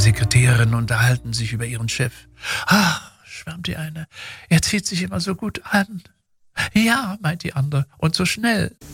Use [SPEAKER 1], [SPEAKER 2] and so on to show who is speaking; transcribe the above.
[SPEAKER 1] Sekretärinnen unterhalten sich über ihren Chef. »Ah«, schwärmt die eine, »er zieht sich immer so gut an.« »Ja«, meint die andere, »und so schnell.«